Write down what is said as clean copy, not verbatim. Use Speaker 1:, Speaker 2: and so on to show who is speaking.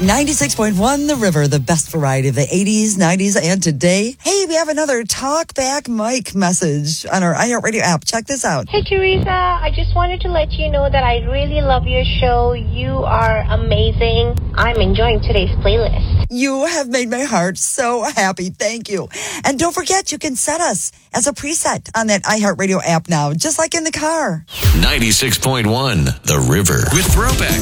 Speaker 1: 96.1 The River, the best variety of the 80s, 90s, and today. Hey, we have another Talk Back Mike message on our iHeartRadio app. Check this out.
Speaker 2: Hey, Teresa. I just wanted to let you know that I really love your show. You are amazing. I'm enjoying today's playlist.
Speaker 1: You have made my heart so happy. Thank you. And don't forget, you can set us as a preset on that iHeartRadio app now, just like in the car.
Speaker 3: 96.1 The River with Throwback.